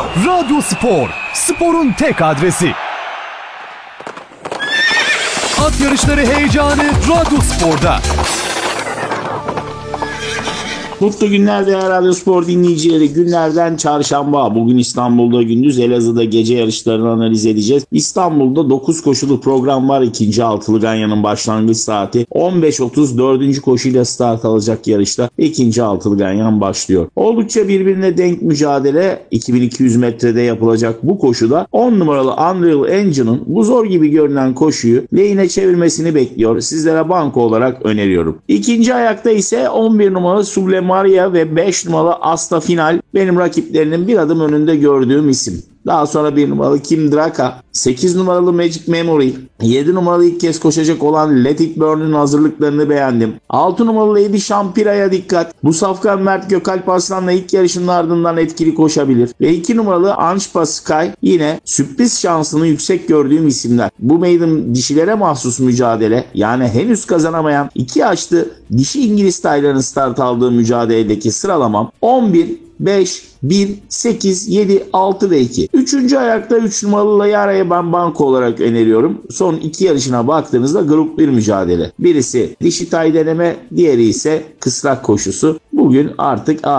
Radyo Spor, sporun tek adresi. At yarışları heyecanı Radyo Spor'da. Mutlu günler değerli Radyo Spor dinleyicileri. Günlerden çarşamba. Bugün İstanbul'da gündüz, Elazığ'da gece yarışlarını analiz edeceğiz. İstanbul'da 9 koşulu program var. İkinci altılı ganyanın başlangıç saati 15.30, 4. koşuyla start alacak yarışta ikinci altılı ganyan başlıyor. Oldukça birbirine denk mücadele 2200 metrede yapılacak bu koşuda 10 numaralı Unreal Engine'ın bu zor gibi görünen koşuyu lehine çevirmesini bekliyor. Sizlere banko olarak öneriyorum. İkinci ayakta ise 11 numaralı Sublime Maria ve 5 numaralı Asta Final benim rakiplerinin bir adım önünde gördüğüm isim. Daha sonra 1 numaralı Kim Draka, 8 numaralı Magic Memory, 7 numaralı ilk kez koşacak olan Let It Burn'un hazırlıklarını beğendim. 6 numaralı Lady Shampira'ya dikkat. Bu safkan Mert Gökalp Arslan'la ilk yarışının ardından etkili koşabilir. Ve 2 numaralı Anşpa Sky yine sürpriz şansını yüksek gördüğüm isimler. Bu maiden dişilere mahsus mücadele, yani henüz kazanamayan 2 yaşlı dişi İngiliz tayların start aldığı mücadeledeki sıralamam 11, 5, 1, 8, 7, 6 ve 2. Üçüncü ayakta 3 numaralı Layara'ya ben banko olarak öneriyorum. Son 2 yarışına baktığınızda grup 1 mücadele. Birisi dişi tay deneme, diğeri ise kısrak koşusu. Bugün artık